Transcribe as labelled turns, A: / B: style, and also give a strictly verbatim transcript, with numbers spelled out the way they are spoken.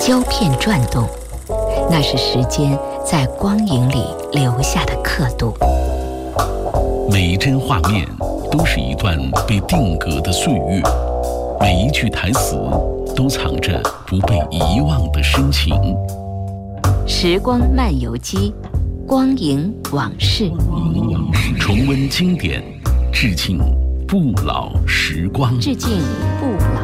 A: 胶片转动，那是时间在光影里留下的刻度。
B: 每一帧画面都是一段被定格的岁月，每一句台词都藏着不被遗忘的深情。
A: 时光漫游记，光影往事，
B: 重温经典，致敬不老时光。
A: 致敬不